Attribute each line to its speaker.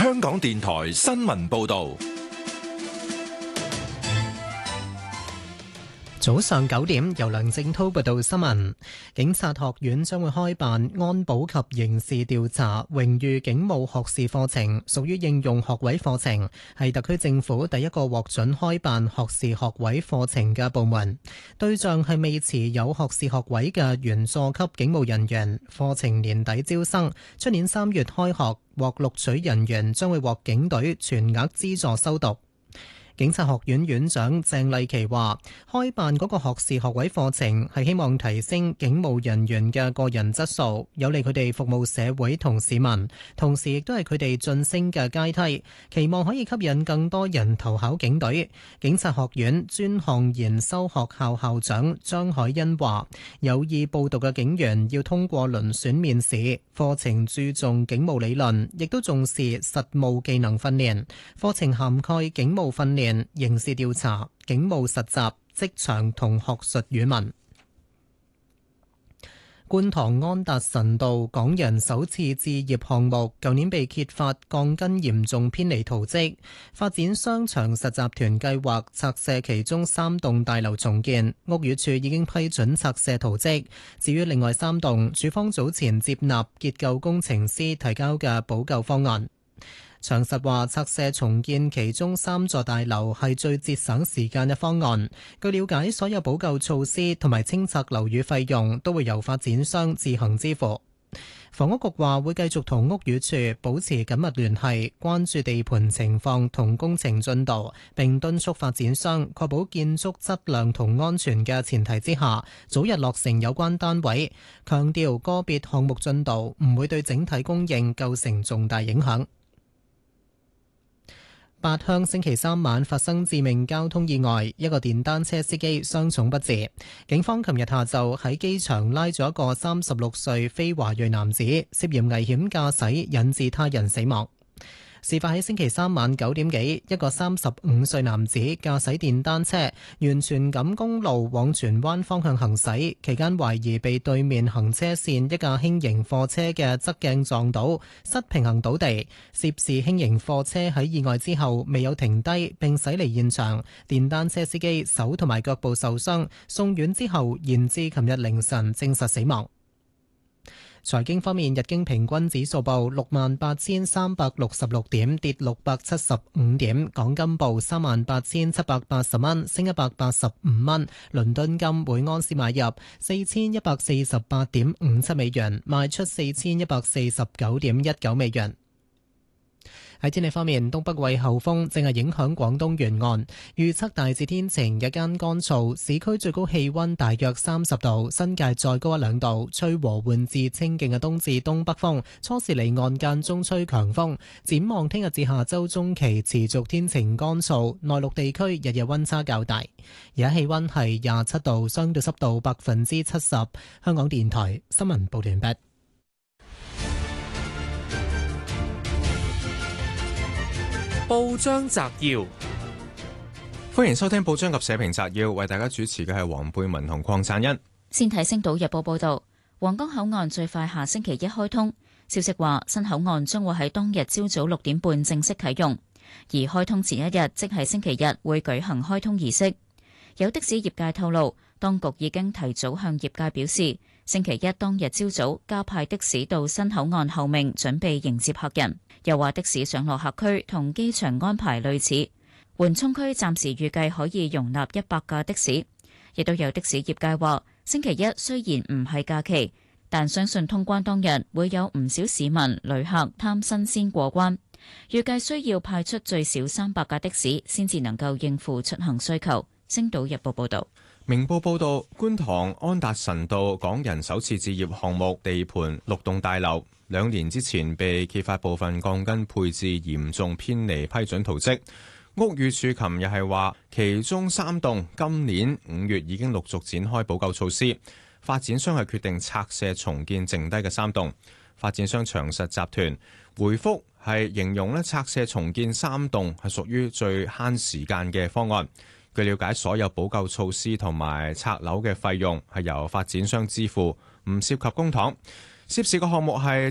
Speaker 1: 香港電台新聞報道。
Speaker 2: 早上9點，由梁正滔報道新聞。警察學院將會開辦安保及刑事調查榮譽警務學士課程，屬於應用學位課程，係特區政府第一個獲准開辦學士學位課程嘅部門。對象係未持有學士學位嘅員佐級警務人員。課程年底招生，出年3月開學，獲錄取人員將會獲警隊全額資助修讀。警察學院院長鄭麗琪話：開辦嗰個學士學位課程係希望提升警務人員嘅個人質素，有利佢哋服務社會同市民，同時亦都係佢哋晉升嘅階梯，期望可以吸引更多人投考警隊。警察學院專項研修學校校長張海欣話：有意報讀嘅警員要通過遴選面試，課程注重警務理論，亦都重視實務技能訓練。課程涵蓋警務訓練、刑事調查、警務實習、職場同學術語文。觀塘安達臣道港人首次置業項目，舊年被揭發鋼筋嚴重偏離圖則，發展商長實集團計劃拆卸其中3棟大樓重建，屋宇署已經批准拆卸圖則。至於另外3棟，署方早前接納結構工程師提交嘅補救方案。長實話拆卸重建其中3座大樓係最節省時間嘅方案。據了解，所有補救措施同埋清拆樓宇費用都會由發展商自行支付。房屋局話會繼續同屋宇署保持緊密聯繫，關注地盤情況同工程進度，並敦促發展商確保建築質量同安全嘅前提之下，早日落成有關單位。強調個別項目進度唔會對整體供應構成重大影響。八鄉星期3晚發生致命交通意外，一個電單車司機傷重不治。警方琴日下晝喺機場拉咗一個36歲非華裔男子，涉嫌危險駕駛引致他人死亡。事發喺星期3晚9點幾，一個35歲男子駕駛電單車沿荃錦公路往荃灣方向行駛，期間懷疑被對面行車線一架輕型貨車嘅側鏡撞到，失平衡倒地。涉事輕型貨車喺意外之後未有停低並駛離現場，電單車司機手同埋腳部受傷，送院之後延至琴日凌晨證實死亡。財經方面，日經平均指數報68,366點，跌675點。港金報38,780蚊，升185蚊。倫敦金每盎司買入4148.57美元，賣出4149.19美元。喺天氣方面，東北季候風正係影響廣東沿岸，預測大致天晴，日間乾燥，市區最高氣溫大約30度，新界再高1-2度，吹和緩至清勁嘅東至東北風，初時離岸間中吹強風。展望聽日至下周中期持續天晴乾燥，內陸地區日夜溫差較大。而家氣溫係27度，相對濕度70%。香港電台新聞報道完畢。
Speaker 3: 報章摘要，歡迎收聽報章及社評摘要，為大家主持嘅係黃貝文同鄺燦欣。
Speaker 4: 先睇《星島日報》報道，皇崗口岸最快下星期一開通。消息話，新口岸將會喺當日朝早6點半正式啟用，而開通前一日，即係星期日，會舉行開通儀式。有的士業界透露，當局已經提早向業界表示，星期一當日朝早加派的士到新口岸候命，準備迎接客人。又話的士上落客區同機場安排類似，緩衝區暫時預計可以容納100架的士。亦都有的士業界話，星期一雖然唔係假期，但相信通關當日會有唔少市民旅客貪新鮮過關，預計需要派出最少300架的士先至能夠應付出行需求。星島日報報道。
Speaker 3: 明報報道，觀塘安達臣道港人首次置業項目地盤6棟大樓2年之前被揭發部分鋼筋配置嚴重偏離批准圖則。屋宇署琴日係話，其中3棟今年5月已經陸續展開補救措施，發展商係決定拆卸重建剩低嘅3棟。發展商長實集團回覆係形容拆卸重建3棟係屬於最慳時間嘅方案。據了解，所有補救措施同埋拆樓嘅費用係由發展商支付，唔涉及公帑。涉事嘅項目係